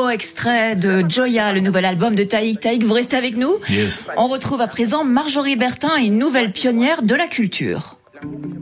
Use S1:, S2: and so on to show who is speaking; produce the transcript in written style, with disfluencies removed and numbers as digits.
S1: beau extrait de Joya, le nouvel album de Taïk. Taïk, vous restez avec nous?
S2: Yes.
S1: On retrouve à présent Marjorie Bertin, une nouvelle pionnière de la culture.